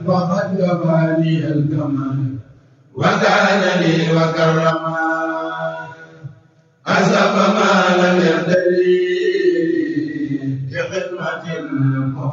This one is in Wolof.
فقد كفاني الكمال وزادني وكرما أسب ما لم يرتدي في خدمة